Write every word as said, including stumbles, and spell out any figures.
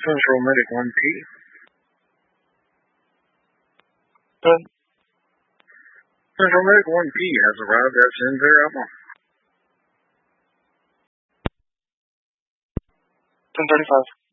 Central Medic one P. Good. Central Medic one P has arrived at San Veramo. ten thirty-five.